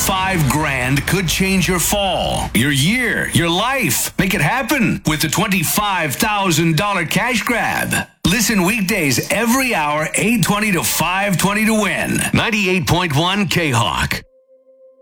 25 grand could change your fall, your year, your life. Make it happen with the $25,000 cash grab. Listen weekdays every hour, 8:20 to 5:20 to win. 98.1 K-Hawk.